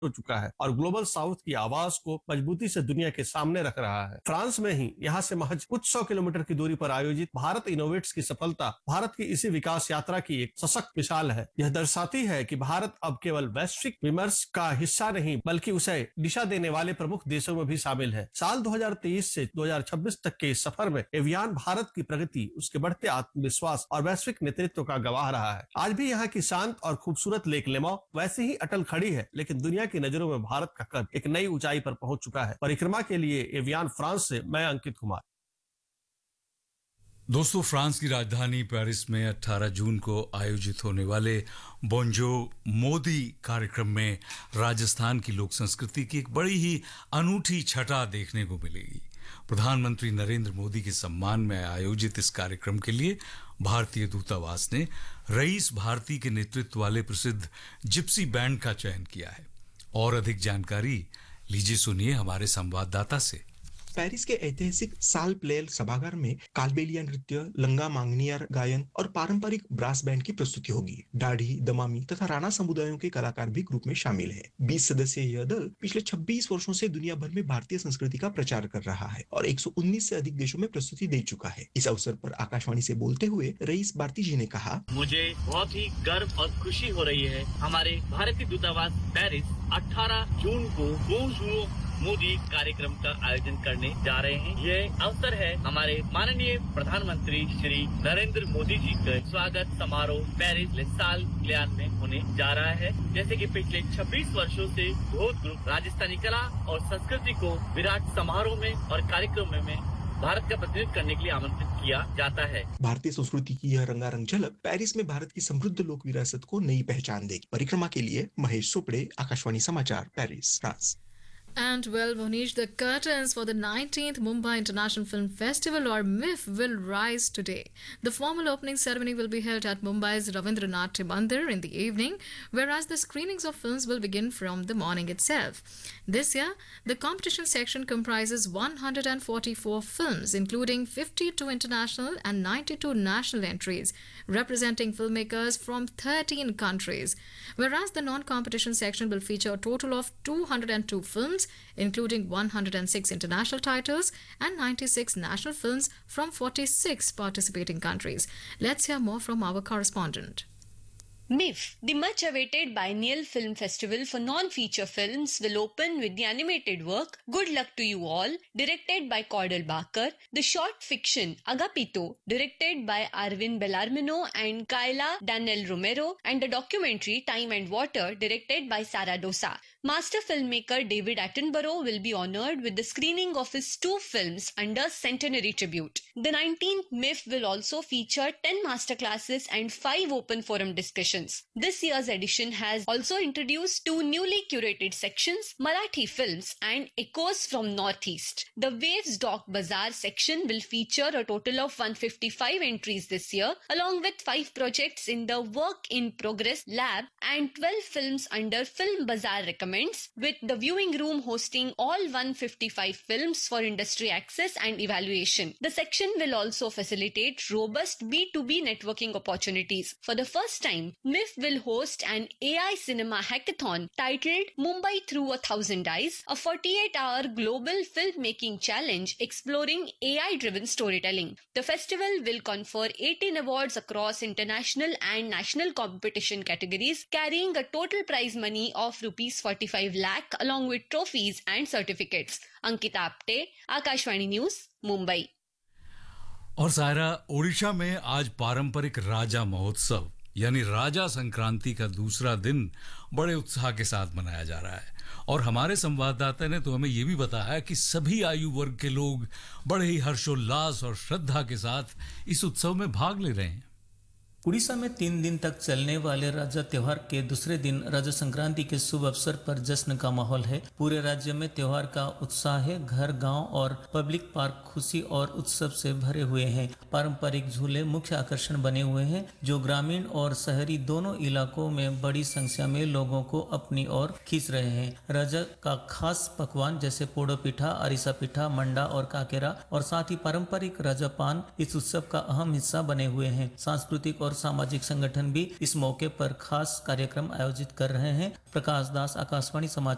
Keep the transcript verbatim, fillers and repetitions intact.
हो चुका है और ग्लोबल साउथ की आवाज को मजबूती से दुनिया के सामने रख रहा है। फ्रांस में ही यहाँ से महज कुछ सौ किलोमीटर की दूरी पर आयोजित भारत इनोवेट्स की सफलता भारत की इसी विकास यात्रा की एक सशक्त मिसाल है। यह दर्शाती है कि भारत अब केवल वैश्विक विमर्श का हिस्सा नहीं बल्कि उसे दिशा देने वाले प्रमुख देशों में भी शामिल है। साल दो हज़ार तेईस से दो हज़ार छब्बीस तक के इस सफर में एवियान भारत की प्रगति, उसके बढ़ते आत्मविश्वास और वैश्विक नेतृत्व का गवाह रहा है। आज भी यहाँ की शांत और खूबसूरत लेक लेमौ वैसे ही अटल खड़ी है, लेकिन दुनिया की नजरों में भारत का कद एक नई ऊंचाई पर पहुंच चुका है। परिक्रमा के लिए एवियान फ्रांस से मैं अंकित कुमार। दोस्तों, फ्रांस की राजधानी पेरिस में अठारह जून को आयोजित होने वाले बोंजो मोदी कार्यक्रम में राजस्थान की लोक संस्कृति की एक बड़ी ही अनूठी छटा देखने को मिलेगी। प्रधानमंत्री नरेंद्र मोदी के सम्मान में आयोजित इस कार्यक्रम के लिए भारतीय दूतावास ने रईस भारती के नेतृत्व वाले प्रसिद्ध जिप्सी बैंड का चयन किया है। और अधिक जानकारी लीजिए सुनिए हमारे संवाददाता से। पेरिस के ऐतिहासिक साल प्लेल सभागार में कालबेलिया नृत्य, लंगा मांगनियार गायन और पारंपरिक ब्रास बैंड की प्रस्तुति होगी। दाढ़ी, दमामी तथा राणा समुदायों के कलाकार भी ग्रुप में शामिल हैं। बीस सदस्यीय यह दल पिछले छब्बीस वर्षों से दुनिया भर में भारतीय संस्कृति का प्रचार कर रहा है और एक सौ उन्नीस से अधिक देशों में प्रस्तुति दे चुका है। इस अवसर पर आकाशवाणी से बोलते हुए रईस भारती जी ने कहा, मुझे बहुत ही गर्व और खुशी हो रही है। हमारे भारतीय दूतावास पेरिस अठारह जून को बोंजो मोदी कार्यक्रम का आयोजन करने जा रहे हैं। ये अवसर है हमारे माननीय प्रधानमंत्री श्री नरेंद्र मोदी जी का स्वागत समारोह पेरिस ले साल क्लियान में होने जा रहा है। जैसे कि पिछले छब्बीस वर्षों से बहुत ग्रुप राजस्थानी कला और संस्कृति को विराट समारोह में और कार्यक्रम में भारत का प्रतिनिधित्व करने के लिए आमंत्रित किया जाता है। भारतीय संस्कृति की यह रंगारंग झलक पेरिस में भारत की समृद्ध लोक विरासत को नई पहचान देगी। परिक्रमा के लिए महेश सोपड़े, आकाशवाणी समाचार, Paris, France. And well, Monish, the curtains for the nineteenth Mumbai International Film Festival or M I F will rise today. The formal opening ceremony will be held at Mumbai's Ravindranath Mandir in the evening, whereas the screenings of films will begin from the morning itself. This year, the competition section comprises one hundred forty-four films, including fifty-two international and ninety-two national entries, representing filmmakers from thirteen countries, whereas the non-competition section will feature a total of two hundred two films, including one hundred six international titles and ninety-six national films from forty-six participating countries. Let's hear more from our correspondent. M I F, the much-awaited biennial film festival for non-feature films, will open with the animated work Good Luck to You All, directed by Cordell Barker, the short fiction Agapito, directed by Arvin Bellarmino and Kayla Daniel Romero, and the documentary Time and Water, directed by Sara Dosa. Master filmmaker David Attenborough will be honoured with the screening of his two films under Centenary Tribute. The nineteenth M I F will also feature ten masterclasses and five open forum discussions. This year's edition has also introduced two newly curated sections, Marathi films and Echoes from Northeast. The Waves Doc Bazaar section will feature a total of one hundred fifty-five entries this year, along with five projects in the Work in Progress Lab and twelve films under Film Bazaar Recommends, with the viewing room hosting all one hundred fifty-five films for industry access and evaluation. The section will also facilitate robust B two B networking opportunities. For the first time, M I F will host an A I cinema hackathon titled Mumbai Through a Thousand Eyes, a forty-eight hour global filmmaking challenge exploring A I-driven storytelling. The festival will confer eighteen awards across international and national competition categories, carrying a total prize money of rupees forty-five lakh along with trophies and certificates. Ankita Apte, Akashvani News, Mumbai. और सायरा, ओडिशा में आज पारंपरिक राजा महोत्सव यानी राजा संक्रांति का दूसरा दिन बड़े उत्साह के साथ मनाया जा रहा है। और हमारे संवाददाता ने तो हमें यह भी बताया कि सभी आयु वर्ग के लोग बड़े ही हर्षोल्लास और श्रद्धा के साथ इस उत्सव में भाग ले रहे हैं। उड़ीसा में तीन दिन तक चलने वाले राजा त्योहार के दूसरे दिन राजा संक्रांति के शुभ अवसर पर जश्न का माहौल है। पूरे राज्य में त्योहार का उत्साह है। घर, गांव और पब्लिक पार्क खुशी और उत्सव से भरे हुए हैं। पारंपरिक झूले मुख्य आकर्षण बने हुए हैं, जो ग्रामीण और शहरी दोनों इलाकों में बड़ी संख्या में लोगों को अपनी ओर खींच रहे हैं। राजा का खास पकवान जैसे पोड़ो पिठा, अरिसा पिठा, मंडा और काकेरा और साथ ही पारंपरिक राजापान इस उत्सव का अहम हिस्सा बने हुए हैं। सांस्कृतिक और सामाजिक संगठन भी इस मौके पर खास कार्यक्रम आयोजित कर रहे हैं। प्रकाश दास, आकाशवाणी समाचार।